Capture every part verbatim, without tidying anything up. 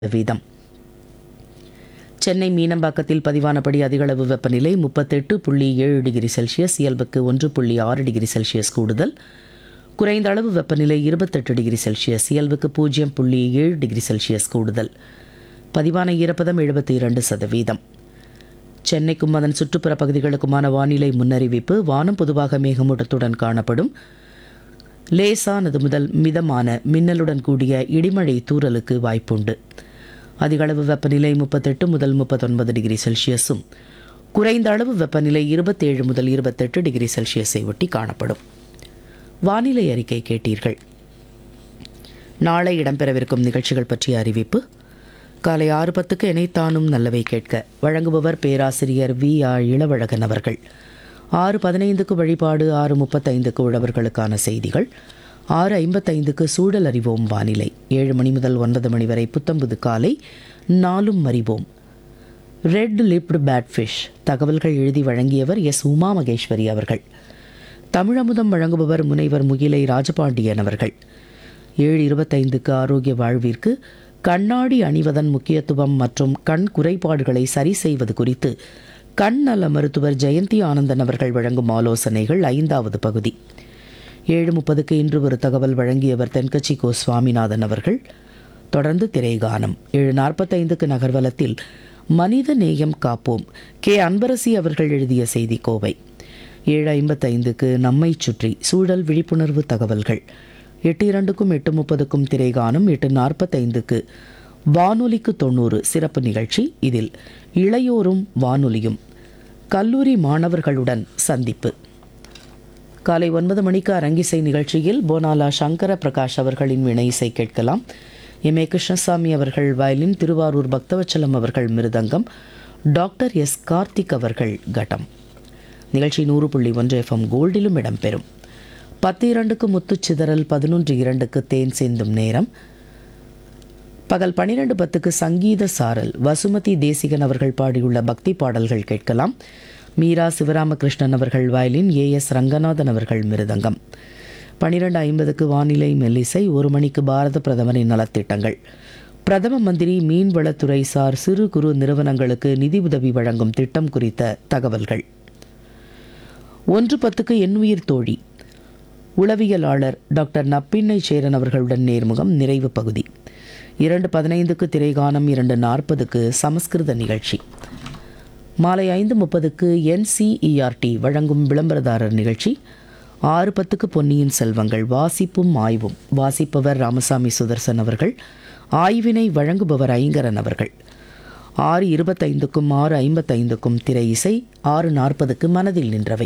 வீதம். சென்னை மீனம்பாக்கத்தில் பதிவானபடி அதிகளவு வெப்பநிலை முப்பத்தெட்டு புள்ளி ஏழு டிகிரி செல்சியஸ், இயல்புக்கு ஒன்று புள்ளி ஆறு டிகிரி செல்சியஸ் கூடுதல். குறைந்த அளவு வெப்பநிலை இருபத்தெட்டு டிகிரி செல்சியஸ், இயல்புக்கு பூஜ்ஜியம் புள்ளி ஏழு டிகிரி செல்சியஸ் கூடுதல். பதிவான ஈரப்பதம் எழுபத்தி இரண்டு சதவீதம். சென்னைக்கும் அதன் சுற்றுப்புற பகுதிகளுக்குமான வானிலை முன்னறிவிப்பு. வானம் பொதுவாக மேகமூட்டத்துடன் காணப்படும். லேசானது முதல் மிதமான மின்னலுடன் கூடிய இடிமழை தூறலுக்கு வாய்ப்புண்டு. அதிகளவு வெப்பநிலை முப்பத்தெட்டு முதல் முப்பத்தொன்பது டிகிரி செல்சியஸும், குறைந்த அளவு வெப்பநிலை இருபத்தேழு முதல் இருபத்தெட்டு டிகிரி செல்சியஸை ஒட்டி காணப்படும். வானிலை அறிக்கை கேட்டீர்கள். நாளை இடம்பெறவிருக்கும் நிகழ்ச்சிகள் பற்றிய அறிவிப்பு. காலை ஆறு பத்துக்கு இணைத்தானும் நல்லவை கேட்க வழங்குபவர் பேராசிரியர் வி ஆர் இளவழகன் அவர்கள். ஆறு பதினைந்துக்கு வழிபாடு, ஆறு முப்பத்தைந்துக்கு உழவர்களுக்கான செய்திகள், ஆறு ஐம்பத்தைந்துக்கு சூழல் அறிவோம் வானிலை, ஏழு மணி முதல் ஒன்பது மணி வரை புத்தம்புது காலை நாளும் அறிவோம். ரெட் லிப்டு பேட்ஃபிஷ் தகவல்கள் எழுதி வழங்கியவர் எஸ் உமா மகேஸ்வரி அவர்கள். தமிழமுதம் வழங்குபவர் முனைவர் முகிலை ராஜபாண்டியன் அவர்கள். ஏழு இருபத்தைந்துக்கு ஆரோக்கிய வாழ்விற்கு கண்ணாடி அணிவதன் முக்கியத்துவம் மற்றும் கண் குறைபாடுகளை சரி செய்வது குறித்து கண் நல மருத்துவர் ஜெயந்தி ஆனந்தன் அவர்கள் வழங்கும் ஆலோசனைகள் ஐந்தாவது பகுதி. ஏழு முப்பதுக்கு இன்று ஒரு தகவல் வழங்கியவர் தென்கட்சி கோ சுவாமிநாதன் அவர்கள். தொடர்ந்து திரைகானம். ஏழு நாற்பத்தைந்துக்கு நகர்வலத்தில் மனித நேயம் காப்போம், கே அன்பரசி அவர்கள் எழுதிய செய்தி கோவை. ஏழு ஐம்பத்தைந்துக்கு நம்மை சுற்றி சூழல் விழிப்புணர்வு தகவல்கள். எட்டு இரண்டுக்கும் எட்டு முப்பதுக்கும் திரைகானம். எட்டு நாற்பத்தைந்துக்கு வானொலிக்கு தொண்ணூறு சிறப்பு நிகழ்ச்சி. இதில் இளையோரும் வானொலியும், கல்லூரி மாணவர்களுடன் சந்திப்பு. காலை ஒன்பது மணிக்கு அரங்கிசை நிகழ்ச்சியில் போனாலா சங்கர பிரகாஷ் அவர்களின் வினை இசை கேட்கலாம். எம் ஏ கிருஷ்ணசாமி அவர்கள் வயலின், திருவாரூர் பக்தவச்சலம் அவர்கள் மிருதங்கம், டாக்டர் எஸ் கார்த்திக் அவர்கள் கட்டம். நிகழ்ச்சி நூறு புள்ளி ஒன்று எஃப்எம் கோல்டிலும் இடம்பெறும். பத்து இரண்டுக்கு முத்துச்சிதறல், பதினொன்று இரண்டுக்கு தேன் சிந்தும் நேரம். பகல் பன்னிரெண்டு பத்துக்கு சங்கீத சாரல், வசுமதி தேசிகன் அவர்கள் பாடியுள்ள பக்தி பாடல்கள் கேட்கலாம். மீரா சிவராமகிருஷ்ணன் அவர்கள் வயலின், ஏ எஸ் ரங்கநாதன் அவர்கள் மிருதங்கம். பன்னிரெண்டு ஐம்பதுக்கு வானிலை மெல்லிசை. ஒரு மணிக்கு பாரத பிரதமரின் நலத்திட்டங்கள். பிரதம மந்திரி மீன்வளத்துறை சார் சிறு குறு நிறுவனங்களுக்கு நிதி உதவி வழங்கும் திட்டம் குறித்த தகவல்கள். ஒன்று பத்துக்கு எண்ணுயிர் தோழி, உளவியலாளர் டாக்டர் நப்பிண்ணை சேரன் அவர்களுடன் நேர்முகம், நிறைவு பகுதி. இரண்டு பதினைந்துக்கு திரைகானம். இரண்டு நாற்பதுக்கு சமஸ்கிருத நிகழ்ச்சி. மாலை ஐந்து முப்பதுக்கு என்சிஇஆர்டி வழங்கும் விளம்பரதாரர் நிகழ்ச்சி. ஆறு பத்துக்கு பொன்னியின் செல்வங்கள், வாசிப்பும் ஆய்வும். வாசிப்பவர் ராமசாமி சுதர்சன் அவர்கள். ஆய்வினை வழங்குபவர் ஐங்கரன் அவர்கள். ஆறு இருபத்தைந்துக்கும் ஆறு ஐம்பத்தைந்துக்கும் திரை இசை. ஆறு நாற்பதுக்கு மனதில் நின்றவை.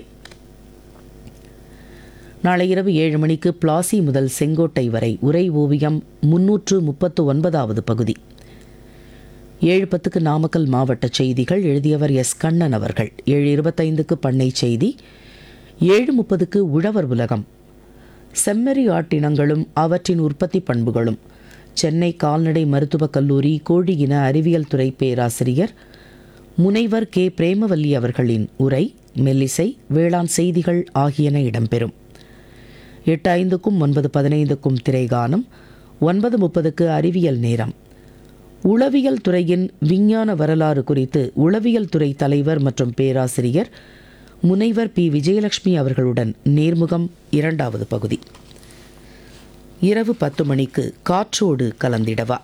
நாளை இரவு ஏழு மணிக்கு பிளாசி முதல் செங்கோட்டை வரை உரை ஓவியம் முன்னூற்று முப்பத்து ஒன்பதாவது பகுதி. ஏழு பத்துக்கு நாமக்கல் மாவட்ட செய்திகள், எழுதியவர் எஸ் கண்ணன் அவர்கள். ஏழு இருபத்தைந்துக்கு பண்ணை செய்தி. ஏழு முப்பதுக்கு உழவர் உலகம், செம்மறி ஆட்டினங்களும் அவற்றின் உற்பத்தி பண்புகளும். சென்னை கால்நடை மருத்துவக் கல்லூரி கோழி இன அறிவியல் துறை பேராசிரியர் முனைவர் கே பிரேமவல்லி அவர்களின் உரை, மெல்லிசை, வேளாண் செய்திகள் ஆகியன இடம்பெறும். எட்டு ஐந்துக்கும் ஒன்பது பதினைந்துக்கும் திரைகானம். ஒன்பது முப்பதுக்கு அறிவியல் நேரம். உளவியல் துறையின் விஞ்ஞான வரலாறு குறித்து உளவியல் துறை தலைவர் மற்றும் பேராசிரியர் முனைவர் பி விஜயலட்சுமி அவர்களுடன் நேர்முகம், இரண்டாவது பகுதி. இரவு பத்து மணிக்கு காற்றோடு கலந்திடவா.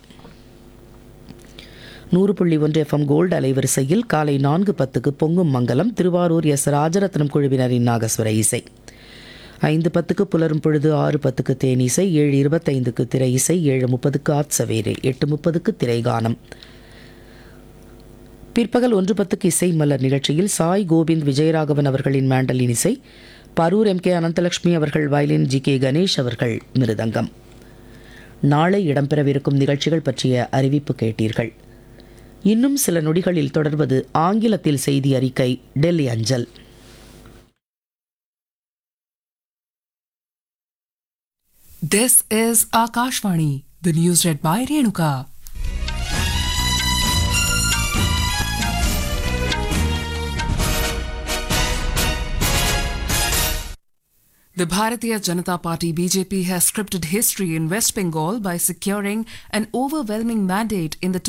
நூறு புள்ளி ஒன்று எஃப்எம் கோல்டு அலைவரிசையில் காலை நான்கு பத்துக்கு பொங்கும் மங்கலம், திருவாரூர் எஸ் ராஜரத்னம் குழுவினரின் நாகஸ்வர இசை. ஐந்து பத்துக்கு புலரும் பொழுது. ஆறு பத்துக்கு தேனிசை. ஏழு இருபத்தைந்துக்கு திரை இசை. ஏழு முப்பதுக்கு ஆத்சவேரே. எட்டு முப்பதுக்கு திரைகானம். பிற்பகல் ஒன்று பத்துக்கு இசை மலர் நிகழ்ச்சியில் சாய் கோவிந்த் விஜயராகவன் அவர்களின் மேண்டலின் இசை, பரூர் எம் கே அனந்தலட்சுமி அவர்கள் வயலின், ஜி கே கணேஷ் அவர்கள் மிருதங்கம். நாளை இடம்பெறவிருக்கும் நிகழ்ச்சிகள் பற்றிய அறிவிப்பு கேட்டீர்கள். இன்னும் சில நொடிகளில் தொடர்வது ஆங்கிலத்தில் செய்தி அறிக்கை, டெல்லி அஞ்சல். This is Akashvani, the news read by Renuka. The Bharatiya Janata Party B J P has scripted history in West Bengal by securing an overwhelming mandate in the